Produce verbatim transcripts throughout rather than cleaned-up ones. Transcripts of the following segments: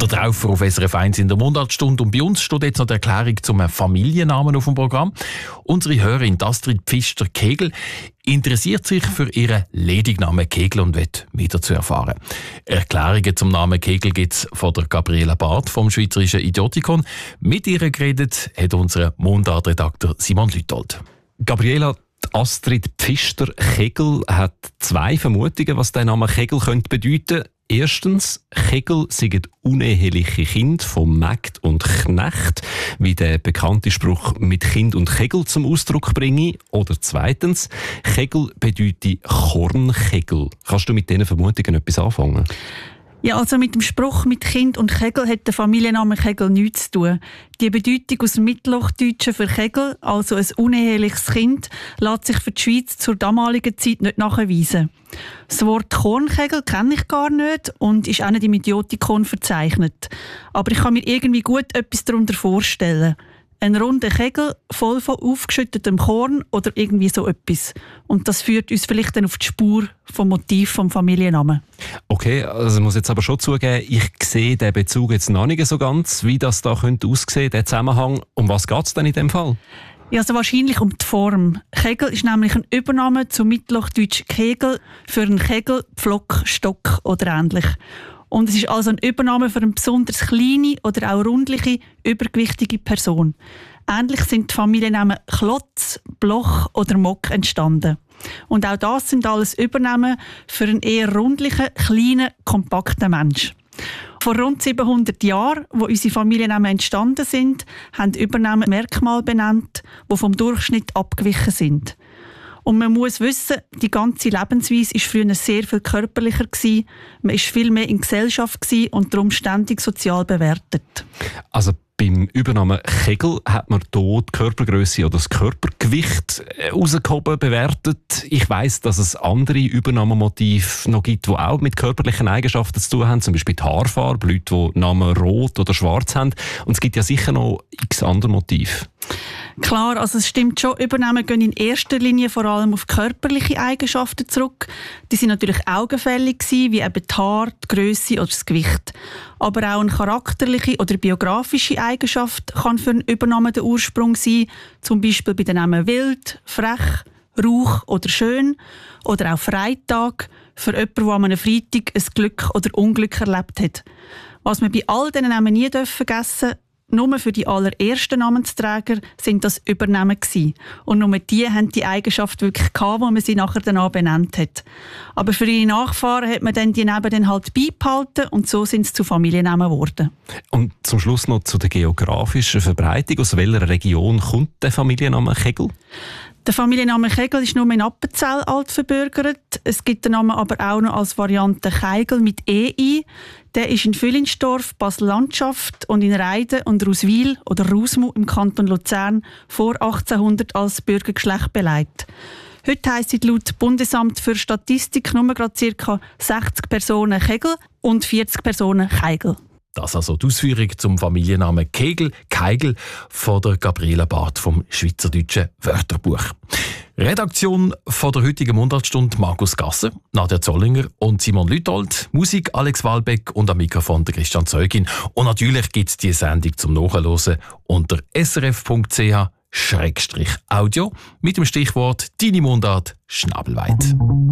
Der Traufer auf S R F eins in der Mundartstunde. Und bei uns steht jetzt noch die Erklärung zum Familiennamen auf dem Programm. Unsere Hörerin Astrid Pfister-Kegel interessiert sich für ihren Ledignamen Kegel und will mehr dazu erfahren. Erklärungen zum Namen Kegel gibt es von der Gabriela Barth vom Schweizerischen Idiotikon. Mit ihr geredet hat unser Mundart-Redakteur Simon Lütold. Gabriela, Astrid Pfister-Kegel hat zwei Vermutungen, was der Name Kegel könnte bedeuten. Erstens, Kegel sind uneheliche Kinder von Mägd und Knecht, wie der bekannte Spruch «mit Kind und Kegel» zum Ausdruck bringe. Oder zweitens, Kegel bedeutet Kornkegel. Kannst du mit diesen Vermutungen etwas anfangen? Ja, also mit dem Spruch «mit Kind und Kegel» hat der Familienname Kegel nichts zu tun. Die Bedeutung aus dem Mittelhochdeutschen für Kegel, also ein uneheliches Kind, lässt sich für die Schweiz zur damaligen Zeit nicht nachweisen. Das Wort Kornkegel kenne ich gar nicht und ist auch nicht im Idiotikon verzeichnet. Aber ich kann mir irgendwie gut etwas darunter vorstellen. Ein runder Kegel voll von aufgeschüttetem Korn oder irgendwie so etwas. Und das führt uns vielleicht dann auf die Spur vom Motiv vom Familiennamen. Okay, also ich muss jetzt aber schon zugeben, ich sehe den Bezug jetzt noch nicht so ganz, wie das da könnte aussehen, der Zusammenhang. Um was geht es denn in dem Fall? Ja, also wahrscheinlich um die Form. Kegel ist nämlich ein Übername zum Mittelhochdeutsch Kegel für einen Kegel, Pflock, Stock oder ähnlich. Und es ist also ein Übername für eine besonders kleine oder auch rundliche, übergewichtige Person. Ähnlich sind die Familiennamen Klotz, Bloch oder Mock entstanden. Und auch das sind alles Übernamen für einen eher rundlichen, kleinen, kompakten Mensch. Vor rund siebenhundert Jahren, wo unsere Familiennamen entstanden sind, haben Übernamen Merkmale benannt, die vom Durchschnitt abgewichen sind. Und man muss wissen, die ganze Lebensweise war früher sehr viel körperlicher. Man war viel mehr in Gesellschaft und darum ständig sozial bewertet. Also beim Übernamen Kegel hat man hier die Körpergröße oder das Körpergewicht herausgehoben, bewertet. Ich weiss, dass es andere Übernahmemotive noch gibt, die auch mit körperlichen Eigenschaften zu tun haben, zum Beispiel die Haarfarbe, Leute, die Namen rot oder schwarz haben. Und es gibt ja sicher noch x andere Motive. Klar, also es stimmt schon, Übernahmen gehen in erster Linie vor allem auf körperliche Eigenschaften zurück. Die sind natürlich augenfällig gewesen, wie eben die Haare, die Grösse oder das Gewicht. Aber auch eine charakterliche oder biografische Eigenschaft kann für einen Übernamen der Ursprung sein, zum Beispiel bei den Namen wild, frech, rauch oder schön oder auch Freitag für jemanden, der an einem Freitag ein Glück oder Unglück erlebt hat. Was wir bei all diesen Namen nie vergessen dürfen, nur für die allerersten Namensträger sind das Übernamen gewesen. Und nur die haben die Eigenschaft wirklich gehabt, wo man sie nachher danach benannt hat. Aber für ihre Nachfahren hat man dann die Namen dann halt beibehalten und so sind sie zu Familiennamen geworden. Und zum Schluss noch zu der geografischen Verbreitung. Aus welcher Region kommt der Familienname Kegel? Der Familienname Kegel ist nur in Appenzell altverbürgert. Es gibt den Namen aber auch noch als Variante Keigel mit E ein. Der ist in Fühlinsdorf, Basel-Landschaft und in Reiden und Ruswil oder Rusmu im Kanton Luzern vor achtzehnhundert als Bürgergeschlecht beleidigt. Heute heissen laut Bundesamt für Statistik nur gerade ca. sechzig Personen Kegel und vierzig Personen Keigel. Das also die Ausführung zum Familiennamen Kegel, Keigel von der Gabriela Barth vom Schweizerdeutschen Wörterbuch. Redaktion von der heutigen Mundartstunde Markus Gasser, Nadja Zollinger und Simon Lütold, Musik Alex Walbeck und am Mikrofon der Christian Zeugin. Und natürlich gibt es die Sendung zum Nachhören unter srf punkt c h Schrägstrich Audio mit dem Stichwort «Deine Mundart schnabelweit».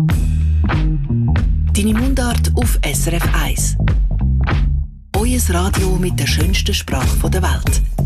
«Deine Mundart» auf S R F eins. Euer Radio mit der schönsten Sprache der Welt.